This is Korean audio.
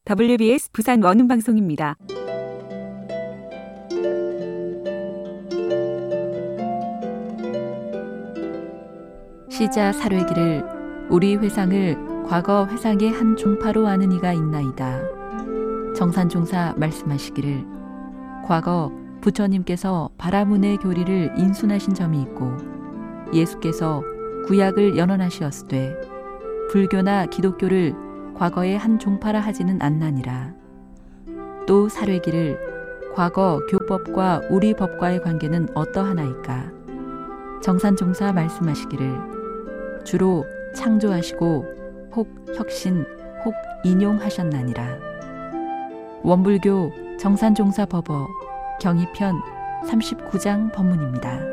WBS 부산 원음방송입니다. 시자 사례기를 우리 회상을 과거 회상의 한 종파로 아는 이가 있나이다. 정산종사 말씀하시기를 과거 부처님께서 바라문의 교리를 인순하신 점이 있고 예수께서 구약을 연언하시었으되 불교나 기독교를 과거의 한 종파라 하지는 않나니라. 또 사례기를 과거 교법과 우리 법과의 관계는 어떠하나이까? 정산종사 말씀하시기를 주로 창조하시고 혹 혁신 혹 인용하셨나니라. 원불교 정산종사 법어 경이편 39장 법문입니다.